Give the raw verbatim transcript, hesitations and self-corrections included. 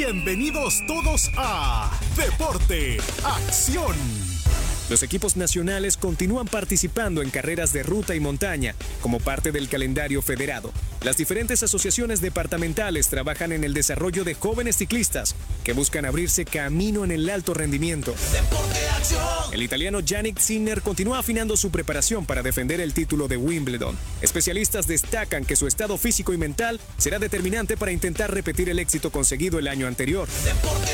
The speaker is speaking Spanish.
Bienvenidos todos a Deporte Acción. Los equipos nacionales continúan participando en carreras de ruta y montaña como parte del calendario federado. Las diferentes asociaciones departamentales trabajan en el desarrollo de jóvenes ciclistas que buscan abrirse camino en el alto rendimiento. El italiano Yannick Sinner continúa afinando su preparación para defender el título de Wimbledon. Especialistas destacan que su estado físico y mental será determinante para intentar repetir el éxito conseguido el año anterior.